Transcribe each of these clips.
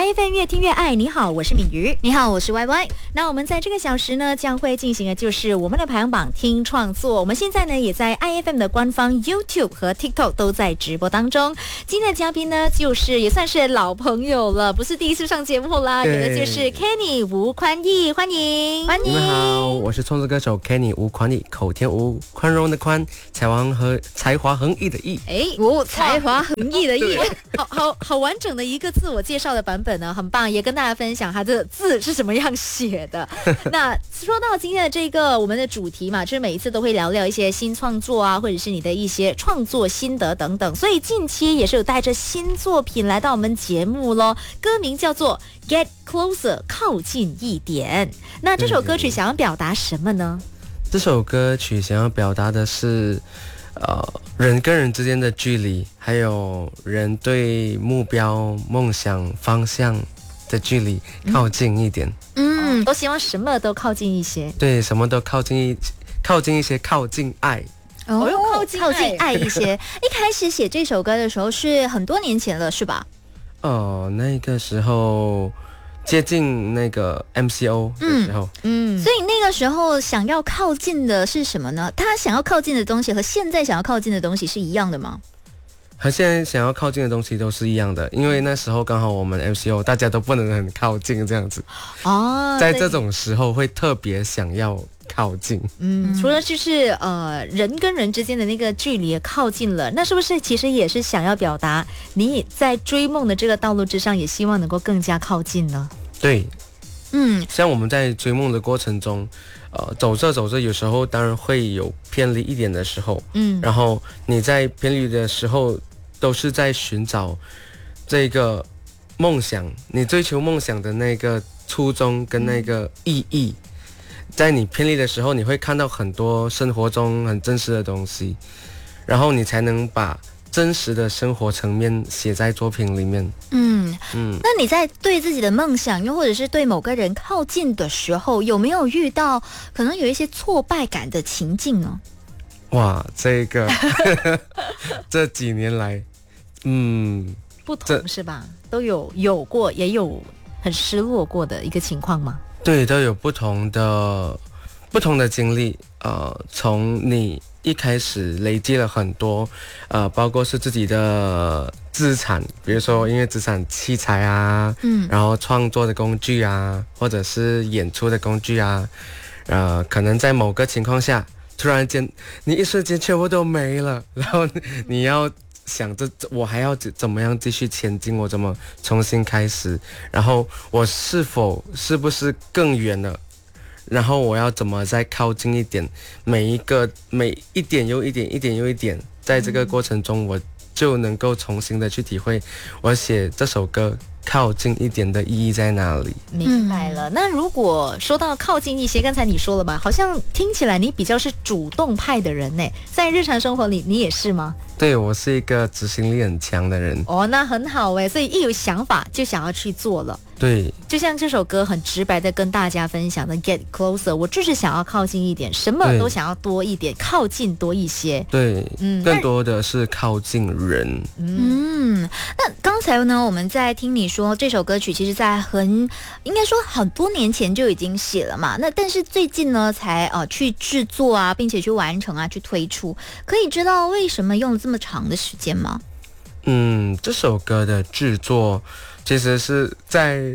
IFM 越听越爱。你好，我是敏瑜。 你好，我是 YY。 那我们在这个小时呢，将会进行的就是我们的排行榜听创作。我们现在呢，也在 IFM 的官方 YouTube 和 TikTok 都在直播当中。今天的嘉宾呢，也算是老朋友了，不是第一次上节目啦，有的就是 Kenny 吴宽义，欢迎。 你们好，我是创作歌手 Kenny 吴宽义，口天吴，宽容的宽，才华横溢的溢。 才华横溢的溢， 好完整的一个自我介绍的版本呢，很棒，也跟大家分享他的字是什么样写的。那说到今天的这个我们的主题嘛，就是每一次都会聊聊一些新创作啊，或者是你的一些创作心得等等，所以近期也是有带着新作品来到我们节目咯，歌名叫做 Get Closer 靠近一点。那这首歌曲想要表达什么呢？ 这首歌曲想要表达的是人跟人之间的距离，还有人对目标、梦想、方向的距离靠近一点。 都希望什么都靠近一些。 对，什么都靠近一些，靠近爱。 靠近爱一些。一开始写这首歌的时候是很多年前了，是吧？ 那个时候接近那个 MCO 的时候。 所以那个时候想要靠近的是什么呢？他想要靠近的东西和现在想要靠近的东西是一样的吗？ 和现在想要靠近的东西都是一样的，因为那时候刚好我们 MCO 大家都不能很靠近这样子。在这种时候会特别想要靠近。 除了就是人跟人之间的那个距离靠近了，那是不是其实也是想要表达你在追梦的这个道路之上，也希望能够更加靠近呢？ 对，像我们在追梦的过程中，走着，有时候当然会有偏离一点的时候，然后你在偏离的时候，都是在寻找这个梦想，你追求梦想的那个初衷跟那个意义。在你偏离的时候，你会看到很多生活中很真实的东西，然后你才能把真实的生活层面写在作品里面。 那你在对自己的梦想又或者是对某个人靠近的时候，有没有遇到可能有一些挫败感的情境呢？ 哇，这个这几年来不同是吧？都有过，也有很失落过的一个情况吗？ 对，都有不同的经历。从你一开始累积了很多，包括是自己的资产，比如说音乐资产、器材啊，然后创作的工具啊，或者是演出的工具啊，可能在某个情况下，突然间你一瞬间全部都没了，然后你要想着我还要怎么样继续前进，我怎么重新开始，然后我是不是更远了，然后我要怎么再靠近一点，每一点又一点，一点又一点，在这个过程中我就能够重新的去体会我写这首歌靠近一点的意义在哪里。 明白了。那如果说到靠近一些，刚才你说了吧，好像听起来你比较是主动派的人呢，在日常生活里你也是吗？ 对，我是一个执行力很强的人。 那很好所以一有想法就想要去做了。 对， 就像这首歌很直白的跟大家分享的 Get Closer， 我就是想要靠近一点，什么都想要多一点，靠近多一些。 对，更多的是靠近人。 那刚才呢，我们在听你说这首歌曲，其实在应该说很多年前就已经写了嘛。那但是最近呢，才去制作啊，并且去完成啊，去推出。可以知道为什么用了这么长的时间吗？ 这首歌的制作其实是在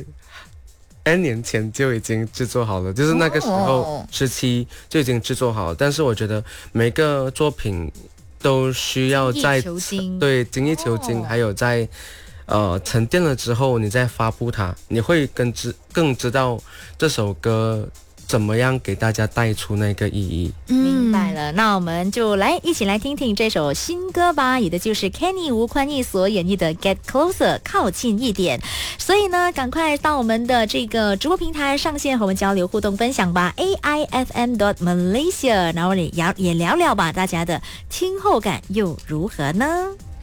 N 年前就已经制作好了，就是那个时候时期就已经制作好了。但是我觉得每个作品都需要在精益求精，还有在沉淀了之后，你再发布它，你会更知道这首歌怎么样给大家带出那个意义。 明白了，那我们就一起来听听这首新歌吧，也的就是 Kenny 吴宽义所演绎的 Get Closer 靠近一点。所以呢，赶快到我们的这个直播平台上线和我们交流互动分享吧， AIFM.Malaysia， 然后也聊聊吧，大家的听后感又如何呢？